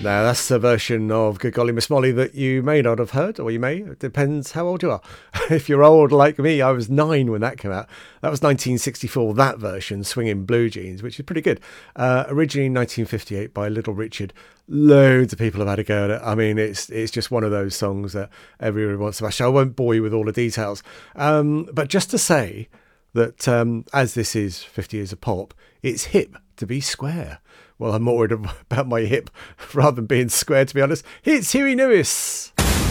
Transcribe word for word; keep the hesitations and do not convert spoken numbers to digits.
Now, that's a version of Good Golly Miss Molly that you may not have heard, or you may. It depends how old you are. If you're old like me, I was nine when that came out. That was nineteen sixty-four, that version, Swinging Blue Jeans, which is pretty good. Uh, originally nineteen fifty-eight by Little Richard. Loads of people have had a go at it. I mean, it's it's just one of those songs that everyone wants to mash. I won't bore you with all the details. Um, but just to say that um, as this is fifty years of pop, it's hip to be square. Well, I'm more worried about my hip rather than being square, to be honest. It's Huey Lewis.